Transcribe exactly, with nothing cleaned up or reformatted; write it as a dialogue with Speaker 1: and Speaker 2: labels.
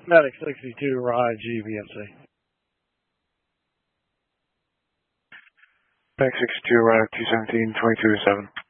Speaker 1: Medic sixty-two, Ride G V M C.
Speaker 2: Medic sixty-two, Ride two seventeen, twenty-two to seven.